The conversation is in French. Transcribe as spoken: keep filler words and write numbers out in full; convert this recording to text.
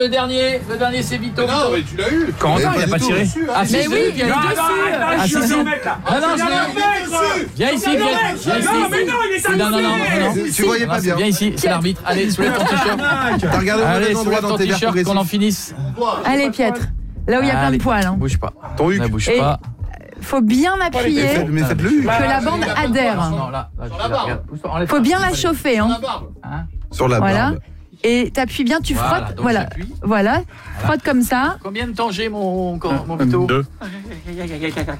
Le dernier, le dernier c'est Vito. Non, mais tu l'as eu. Corentin, il a pas tiré. Ah, Mais oui, il y a eu Non, dessus. non, Ah, je si, suis si. au mec là. Ah non, je l'ai. Viens ici, viens, viens ici. Non, mais non, il est Non, non, non, non, non. Tu voyais pas bien. Viens ici, c'est l'arbitre. Allez, soulève ton t-shirt. T'as regardé au Allez, mauvais endroit soulève dans ton tes verres t-shirt qu'on en progressifs. finisse. Allez, Pietre. Là où il y a plein Allez, de poils. Hein. Bouge pas. Ton huc. Ne bouge Et- pas. Faut bien appuyer. Faites- Mais faites-le. Que la bande adhère. Non, là, là, tu la regardes. Pousse-toi, enlève Faut pas. bien la chauffer. Hein. Hein. Sur la Voilà. barbe. Et t'appuies bien, tu Voilà, frottes. donc Voilà. j'appuie. Voilà. Frotte comme ça. Combien de temps j'ai mon, mon Vito? Deux.